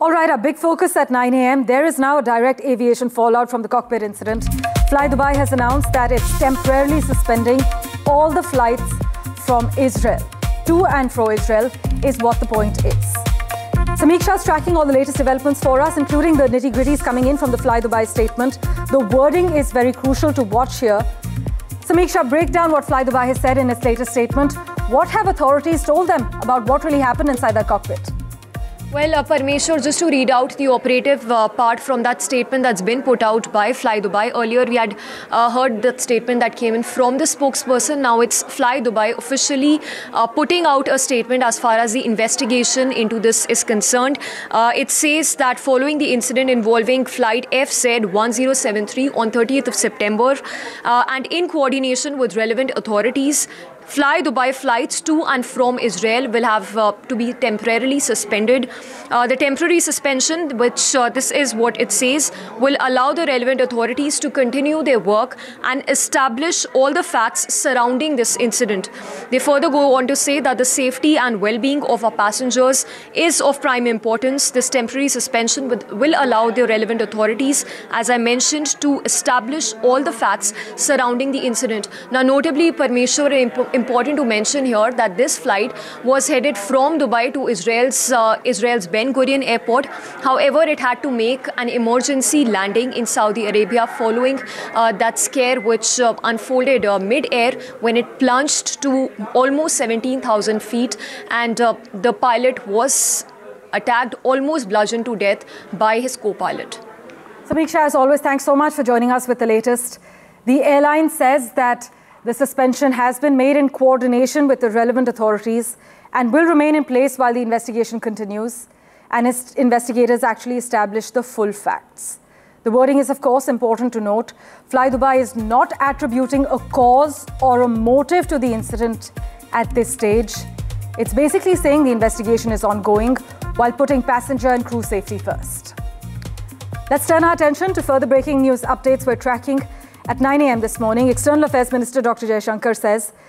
All right, our big focus at 9 a.m. There is now a direct aviation fallout from the cockpit incident. Fly Dubai has announced that it's temporarily suspending all the flights from Israel. To and fro Israel is what the point is. Samiksha is tracking all the latest developments for us, including the nitty-gritties coming in from the Fly Dubai statement. The wording is very crucial to watch here. Samiksha, break down what Fly Dubai has said in its latest statement. What have authorities told them about what really happened inside that cockpit? Well, Parmeshwar, just to read out the operative part from that statement that's been put out by Fly Dubai. Earlier, we had heard that statement that came in from the spokesperson. Now it's Fly Dubai officially putting out a statement as far as the investigation into this is concerned. It says that following the incident involving flight FZ1073 on 30th of September and in coordination with relevant authorities, Fly Dubai flights to and from Israel will have to be temporarily suspended. The temporary suspension, which this is what it says, will allow the relevant authorities to continue their work and establish all the facts surrounding this incident. They further go on to say that the safety and well-being of our passengers is of prime importance. This temporary suspension will allow the relevant authorities, as I mentioned, to establish all the facts surrounding the incident. Now, notably, Parmeshwar, important to mention here that this flight was headed from Dubai to Israel's Ben Gurion Airport. However, it had to make an emergency landing in Saudi Arabia following that scare which unfolded mid-air when it plunged to almost 17,000 feet, and the pilot was attacked, almost bludgeoned to death by his co-pilot. Samiksha, as always, thanks so much for joining us with the latest. The airline says that the suspension has been made in coordination with the relevant authorities and will remain in place while the investigation continues and its investigators actually establish the full facts. The wording is, of course, important to note. Fly Dubai is not attributing a cause or a motive to the incident at this stage. It's basically saying the investigation is ongoing while putting passenger and crew safety first. Let's turn our attention to further breaking news updates we're tracking. At 9 a.m. this morning, External Affairs Minister Dr. Jaishankar says